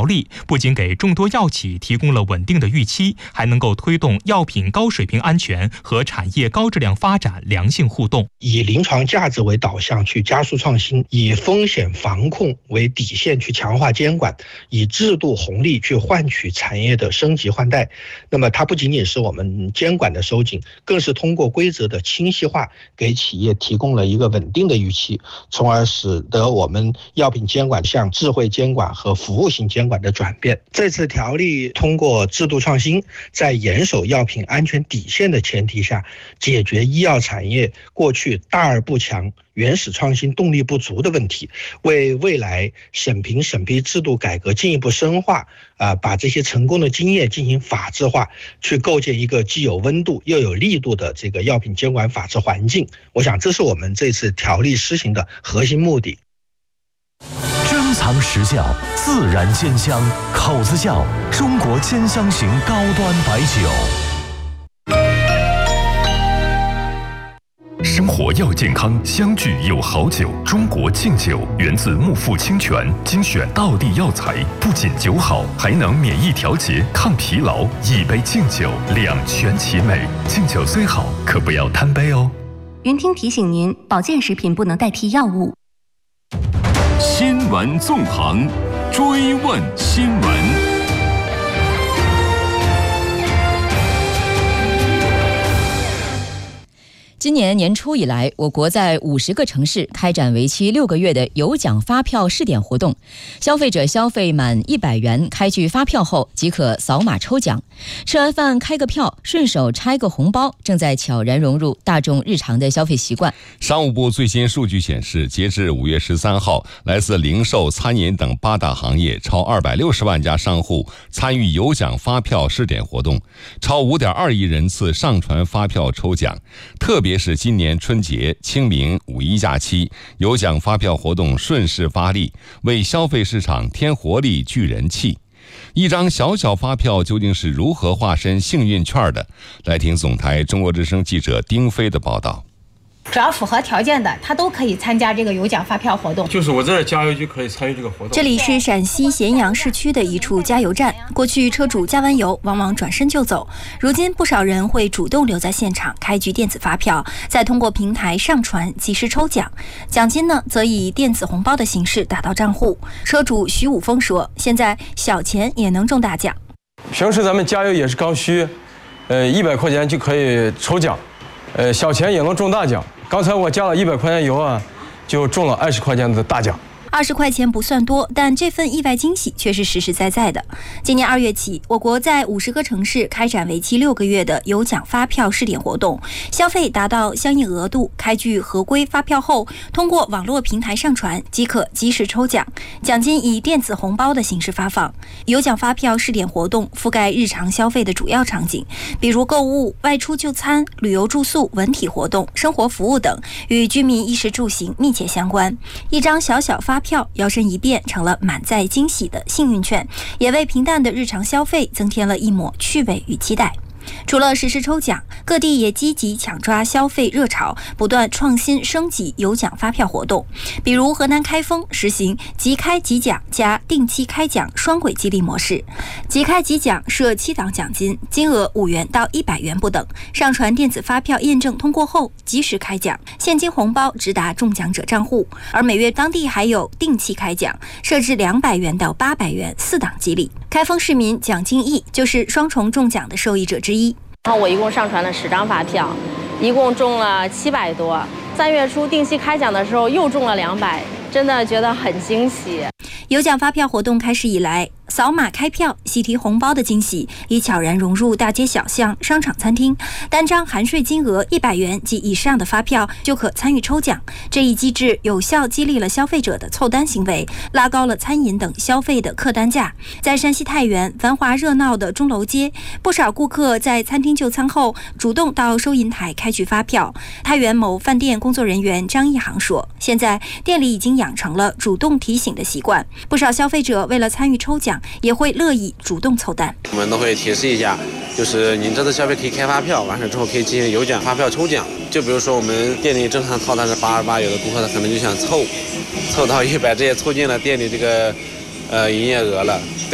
例不仅给众多药企提供了稳定的预期，还能够推动药品高水平安全和产业高质量发展良性互动。 以临床价值为导向去加速创新，以风险防控为底线去强化监管，以制度红利去换取产业的升级换代。那么它不仅仅是我们监管的收紧，更是通过规则的清晰化，给企业提供了一个稳定的预期，从而使得我们药品监管向智慧监管和服务型监管的转变。这次条例通过制度创新，在严守药品安全底线的前提下，解决医药产业过去大而不强、原始创新动力不足的问题，为未来审评审批制度改革进一步深化，把这些成功的经验进行法治化，去构建一个既有温度又有力度的这个药品监管法治环境。我想这是我们这次条例施行的核心目的。 珍藏实效，自然鲜香，口子窖中国兼香型高端白酒。 生活要健康，相聚有好酒。中国敬酒源自木富清泉，精选道地药材，不仅酒好，还能免疫调节、抗疲劳。一杯敬酒，两全其美。敬酒虽好，可不要贪杯哦。 云听提醒您，保健食品不能代替药物。 新闻纵横，追问新闻。 今年年初以来，我国在50个城市开展为期6个月的有奖发票试点活动，消费者消费满100元开具发票后即可扫码抽奖，吃完饭开个票，顺手拆个红包，正在悄然融入大众日常的消费习惯。 商务部最新数据显示，截至5月13号，来自零售、餐饮等8大行业超260万家商户参与有奖发票试点活动，超5.2亿人次上传发票抽奖。特别是今年春节、清明、五一假期，有奖发票活动顺势发力，为消费市场添活力、聚人气。一张小小发票究竟是如何化身幸运券的？来听总台中国之声记者丁飞的报道。 只要符合条件的，他都可以参加这个有奖发票活动。 就是我在这加油就可以参与这个活动。 这里是陕西咸阳市区的一处加油站，过去车主加完油往往转身就走，如今不少人会主动留在现场开具电子发票，再通过平台上传及时抽奖，奖金呢则以电子红包的形式打到账户。车主徐武峰说，现在小钱也能中大奖。 平时咱们加油也是刚需，100块钱就可以抽奖，小钱也能中大奖。刚才我加了100块钱油啊，就中了20块钱的大奖。 20块钱不算多，但这份意外惊喜却是实实在在的。今年2月起，我国在50个城市开展为期6个月的有奖发票试点活动，消费达到相应额度，开具合规发票后，通过网络平台上传即可及时抽奖，奖金以电子红包的形式发放。有奖发票试点活动覆盖日常消费的主要场景，比如购物、外出就餐、旅游住宿、文体活动、生活服务等，与居民衣食住行密切相关。一张小小发票摇身一变成了满载惊喜的幸运券，也为平淡的日常消费增添了一抹趣味与期待。除了实时抽奖，各地也积极抢抓消费热潮，不断创新升级有奖发票活动。比如河南开封实行即开即奖加定期开奖双轨激励模式，即开即奖设7档奖金，金额5元到100元不等，上传电子发票验证通过后及时开奖，现金红包直达中奖者账户。而每月当地还有定期开奖，设置200元到800元4档激励。开封市民蒋金义就是双重中奖的受益者之一。 然后我一共上传了10张发票，一共中了700多。3月初定期开奖的时候又中了200，真的觉得很惊喜。 有奖发票活动开始以来，扫码开票、喜提红包的惊喜已悄然融入大街小巷、商场餐厅。单张含税金额100元及以上的发票就可参与抽奖。这一机制有效激励了消费者的凑单行为，拉高了餐饮等消费的客单价。在山西太原繁华热闹的钟楼街，不少顾客在餐厅就餐后主动到收银台开具发票。太原某饭店工作人员张一航说，现在店里已经养成了主动提醒的习惯，不少消费者为了参与抽奖也会乐意主动凑单。 我们都会提示一下，就是您这次消费可以开发票，完事之后可以进行有奖发票抽奖。就比如说我们店里正常套餐是88，有的顾客他可能就想凑到100，这也凑进了店里这个营业额了。